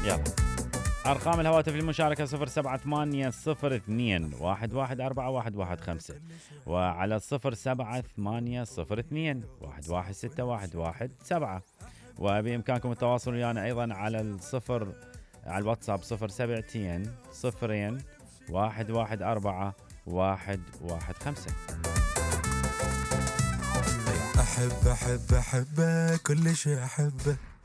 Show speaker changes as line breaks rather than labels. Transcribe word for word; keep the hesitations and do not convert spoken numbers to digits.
يلا أرقام الهواتف للمشاركة صفر سبعة ثمانية صفر اثنين واحد واحد أربعة واحد واحد خمسة، وعلى صفر سبعة ثمانية صفر اثنين واحد واحد ستة واحد واحد سبعة. وبإمكانكم التواصل ويانا أيضا على الصفر على الواتساب صفر سبعتين صفرين واحد واحد أربعة واحد واحد خمسة.
أحب أحب أحبه كل شيء أحبه